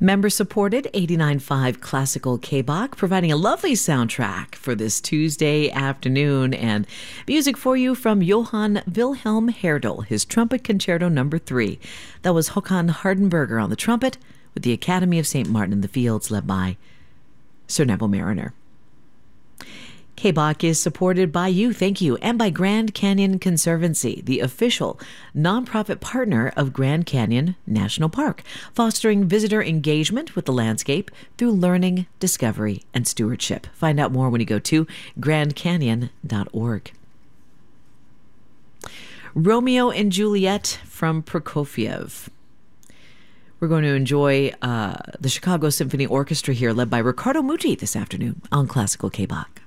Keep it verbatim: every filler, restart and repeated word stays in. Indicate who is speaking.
Speaker 1: Member-supported eighty-nine point five Classical K-Bach, providing a lovely soundtrack for this Tuesday afternoon, and music for you from Johann Wilhelm Herdel, his Trumpet Concerto Number Three. That was Håkan Hardenberger on the trumpet, with the Academy of Saint Martin in the Fields led by Sir Neville Mariner. K-Bach is supported by you, thank you, and by Grand Canyon Conservancy, the official nonprofit partner of Grand Canyon National Park, fostering visitor engagement with the landscape through learning, discovery, and stewardship. Find out more when you go to grand canyon dot org. Romeo and Juliet from Prokofiev. We're going to enjoy uh, the Chicago Symphony Orchestra here, led by Riccardo Muti this afternoon on Classical K-Bach.